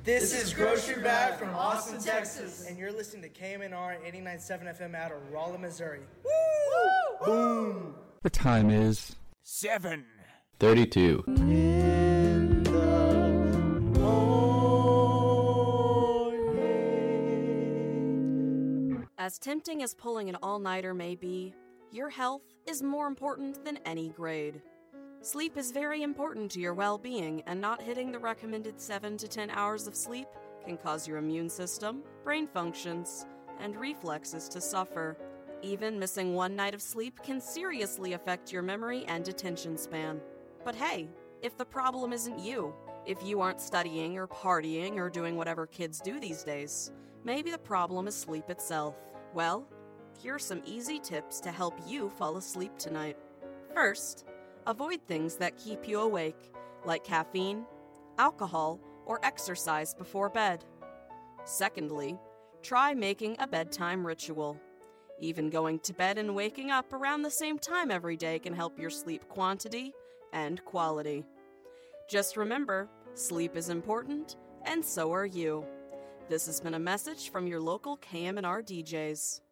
This is Grocery Bag from Austin, Texas. And you're listening to KMNR 89.7 FM out of Rolla, Missouri. Woo! Boom! The time is 7:32. In the morning. As tempting as pulling an all-nighter may be, your health is more important than any grade. Sleep is very important to your well-being, and not hitting the recommended 7 to 10 hours of sleep can cause your immune system, brain functions, and reflexes to suffer. Even missing one night of sleep can seriously affect your memory and attention span. But hey, if the problem isn't you, if you aren't studying or partying or doing whatever kids do these days, maybe the problem is sleep itself. Well, here are some easy tips to help you fall asleep tonight. First, avoid things that keep you awake, like caffeine, alcohol, or exercise before bed. Secondly, try making a bedtime ritual. Even going to bed and waking up around the same time every day can help your sleep quantity and quality. Just remember, sleep is important, and so are you. This has been a message from your local KMNR DJs.